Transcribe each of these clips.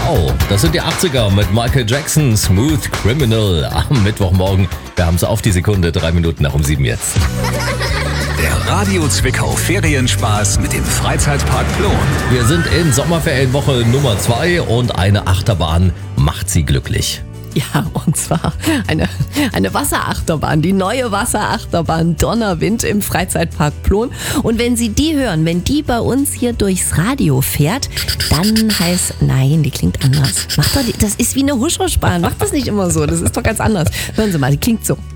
Wow, das sind die 80er mit Michael Jackson, Smooth Criminal am Mittwochmorgen. Wir haben es auf die Sekunde, 3 Minuten nach um 7 jetzt. Der Radio Zwickau Ferienspaß mit dem Freizeitpark Plon. Wir sind in Sommerferienwoche Nummer 2 und eine Achterbahn macht sie glücklich. Ja, und zwar eine Wasserachterbahn, die neue Wasserachterbahn Donnerwind im Freizeitpark Plon. Und wenn Sie die hören, wenn die bei uns hier durchs Radio fährt, dann heißt, nein, die klingt anders. Macht doch das ist wie eine Huschrauschbahn, macht das nicht immer so, das ist doch ganz anders. Hören Sie mal, die klingt so.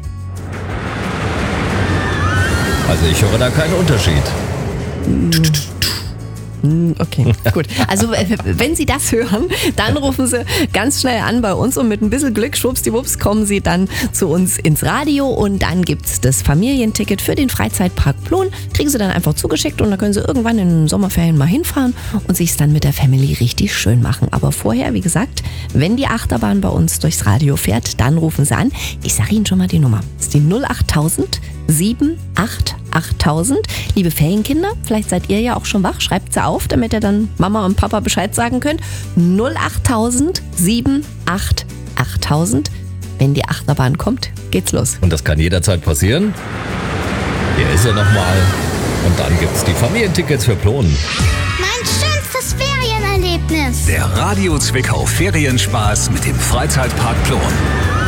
Also ich höre da keinen Unterschied. Okay, gut. Also wenn Sie das hören, dann rufen Sie ganz schnell an bei uns und mit ein bisschen Glück, schwuppsdiwupps, kommen Sie dann zu uns ins Radio und dann gibt's das Familienticket für den Freizeitpark Plon. Kriegen Sie dann einfach zugeschickt und dann können Sie irgendwann in den Sommerferien mal hinfahren und sich's dann mit der Family richtig schön machen. Aber vorher, wie gesagt, wenn die Achterbahn bei uns durchs Radio fährt, dann rufen Sie an. Ich sage Ihnen schon mal die Nummer. Das ist die 08000 788 Liebe Ferienkinder, vielleicht seid ihr ja auch schon wach, schreibt sie auf, damit ihr dann Mama und Papa Bescheid sagen könnt. 08000 788. Wenn die Achterbahn kommt, geht's los. Und das kann jederzeit passieren. Hier ist er nochmal. Und dann gibt's die Familientickets für Plon. Mein schönstes Ferienerlebnis. Der Radio Zwickau Ferienspaß mit dem Freizeitpark Plon.